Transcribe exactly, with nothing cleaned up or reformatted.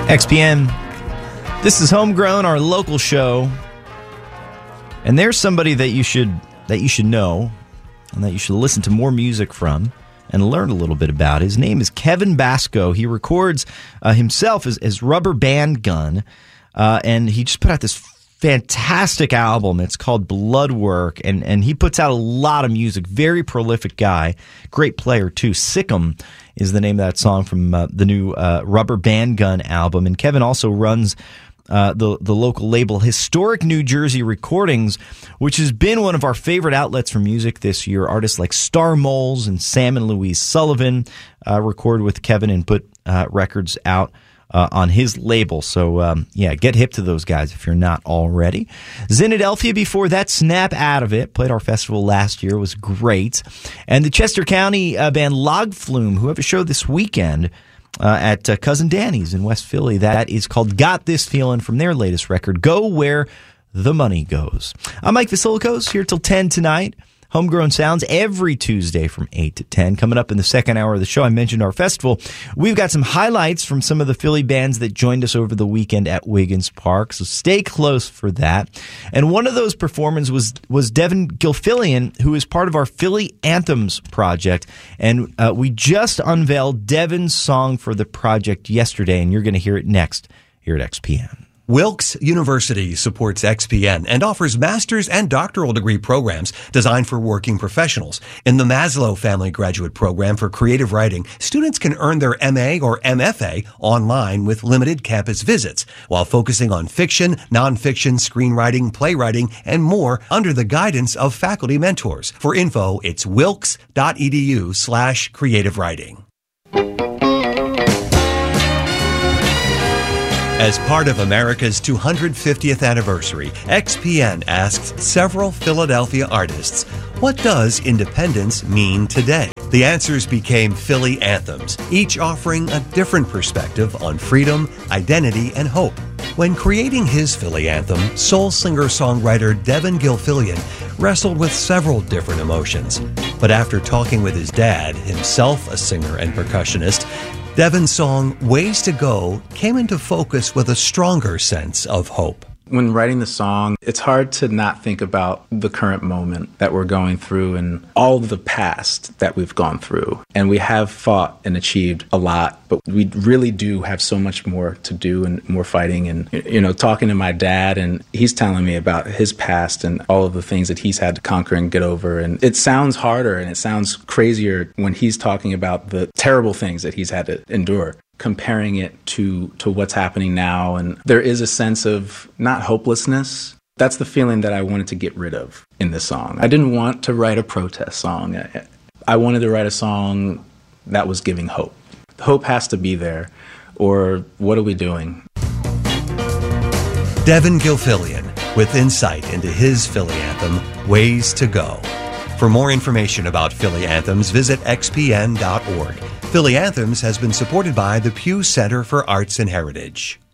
X P N. This is Homegrown, our local show. And there's somebody that you should that you should know and that you should listen to more music from and learn a little bit about. His name is Kevin Basco. He records uh, himself as, as Rubber Band Gun, uh, and he just put out this fantastic album. It's called Bloodwork, and, and he puts out a lot of music. Very prolific guy. Great player, too. Sick'em is the name of that song from uh, the new uh, Rubber Band Gun album. And Kevin also runs uh, the, the local label Historic New Jersey Recordings, which has been one of our favorite outlets for music this year. Artists like Star Moles and Sam and Louise Sullivan uh, record with Kevin and put uh, records out Uh, on his label. So, um, yeah, get hip to those guys if you're not already. Zynadelphia before that, Snap Out of It. Played our festival last year. Was great. And the Chester County uh, band Log Flume, who have a show this weekend uh, at uh, Cousin Danny's in West Philly. That is called Got This Feeling from their latest record, Go Where the Money Goes. I'm Mike Vasilikos, here till ten tonight. Homegrown Sounds every Tuesday from eight to ten. Coming up in the second hour of the show, I mentioned our festival. We've got some highlights from some of the Philly bands that joined us over the weekend at Wiggins Park, so stay close for that. And one of those performances was, was Devin Gilfillian, who is part of our Philly Anthems project. And uh, we just unveiled Devin's song for the project yesterday, and you're going to hear it next here at X P N. Wilkes University supports X P N and offers master's and doctoral degree programs designed for working professionals. In the Maslow Family Graduate Program for Creative Writing, students can earn their M A or M F A online with limited campus visits, while focusing on fiction, nonfiction, screenwriting, playwriting, and more under the guidance of faculty mentors. For info, it's wilkes.edu slash creative writing. As part of America's two hundred fiftieth anniversary, X P N asked several Philadelphia artists, what does independence mean today? The answers became Philly Anthems, each offering a different perspective on freedom, identity, and hope. When creating his Philly Anthem, soul singer-songwriter Devin Gilfillian wrestled with several different emotions. But after talking with his dad, himself a singer and percussionist, Devin's song, Ways to Go, came into focus with a stronger sense of hope. When writing the song, it's hard to not think about the current moment that we're going through and all the past that we've gone through. And we have fought and achieved a lot, but we really do have so much more to do and more fighting. And, you know, talking to my dad, and he's telling me about his past and all of the things that he's had to conquer and get over. And it sounds harder and it sounds crazier when he's talking about the terrible things that he's had to endure, comparing it to, to what's happening now. And there is a sense of not hopelessness. That's the feeling that I wanted to get rid of in this song. I didn't want to write a protest song. I, I wanted to write a song that was giving hope. Hope has to be there, or what are we doing? Devin Gilfillian with insight into his Philly Anthem, Ways to Go. For more information about Philly Anthems, visit x p n dot org. Philly Anthems has been supported by the Pew Center for Arts and Heritage.